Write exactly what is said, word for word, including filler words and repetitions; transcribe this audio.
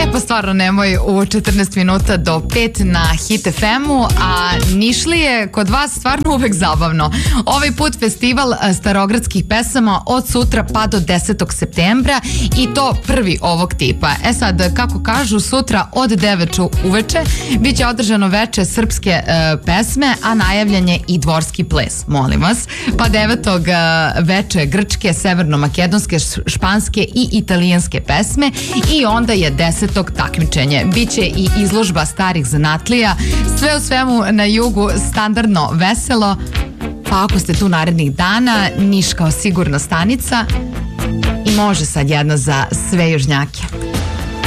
Pa stvarno nemoj u četrnaest minuta do pet na Hit F M-u, a Nišlije kod vas stvarno uvek zabavno. Ovaj put festival starogradskih pesama od sutra pa do desetog septembra i to prvi ovog tipa. E sad, kako kažu, sutra od devet uveče bit će održano veče srpske e, pesme, a najavljen je i dvorski ples, molim vas. Pa devetog e, veče grčke, severno-makedonske, španske i italijanske pesme i onda je desetog takmičenje. Biće i izložba starih zanatlija, sve u svemu na jugu standardno veselo, pa ako ste tu narednih dana, Niš kao sigurna stanica i može sad jedna za sve južnjake.